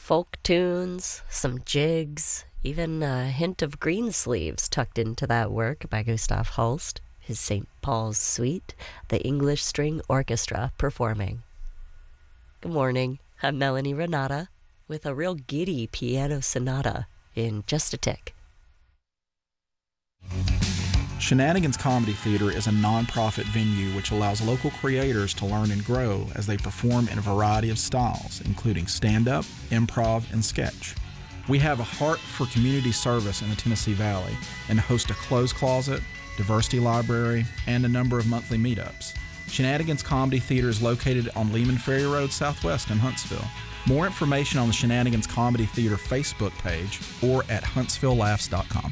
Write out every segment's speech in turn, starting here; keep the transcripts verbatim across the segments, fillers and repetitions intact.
Folk tunes, some jigs, even a hint of Greensleeves tucked into that work by Gustav Holst, his Saint Paul's Suite, the English String Orchestra performing. Good morning, I'm Melanie Renata with a real giddy piano sonata in just a tick. Shenanigans Comedy Theater is a non-profit venue which allows local creators to learn and grow as they perform in a variety of styles, including stand-up, improv, and sketch. We have a heart for community service in the Tennessee Valley and host a clothes closet, diversity library, and a number of monthly meetups. Shenanigans Comedy Theater is located on Lehman Ferry Road Southwest in Huntsville. More information on the Shenanigans Comedy Theater Facebook page or at huntsville laughs dot com.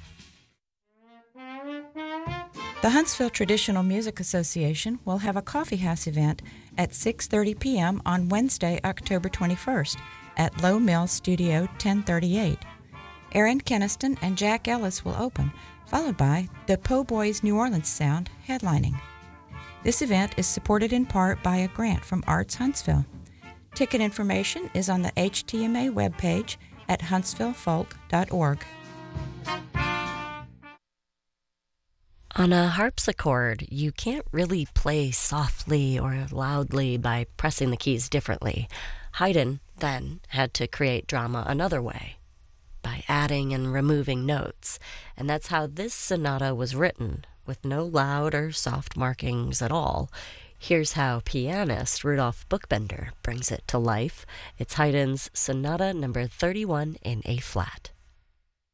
The Huntsville Traditional Music Association will have a coffee house event at six thirty p.m. on Wednesday, October twenty-first at Low Mill Studio ten thirty-eight. Aaron Keniston and Jack Ellis will open, followed by the Po' Boys New Orleans Sound headlining. This event is supported in part by a grant from Arts Huntsville. Ticket information is on the H T M A webpage at huntsville folk dot org. On a harpsichord, you can't really play softly or loudly by pressing the keys differently. Haydn, then, had to create drama another way, by adding and removing notes. And that's how this sonata was written, with no loud or soft markings at all. Here's how pianist Rudolf Buchbinder brings it to life. It's Haydn's Sonata number thirty-one in A-flat.